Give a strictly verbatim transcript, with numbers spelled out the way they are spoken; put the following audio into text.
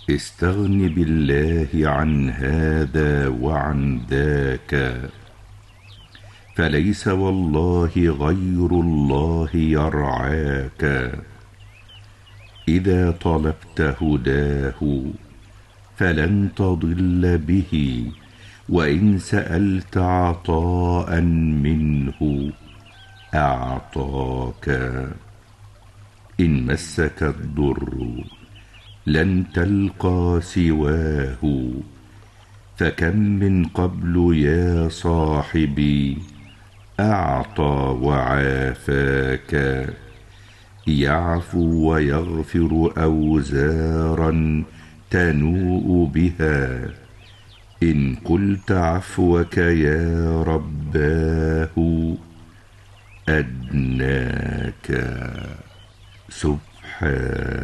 استغن بالله عن هذا وعن ذاك، فليس والله غير الله يرعاك. إذا طلبت هداه فلن تضل به، وإن سألت عطاء منه أعطاك. إن مسك الضر لن تلقى سواه، فكم من قبل يا صاحبي أعطى وعافاك. يعفو ويغفر أوزارا تنوء بها، إن قلت عفوك يا رباه أدناك سبحانه.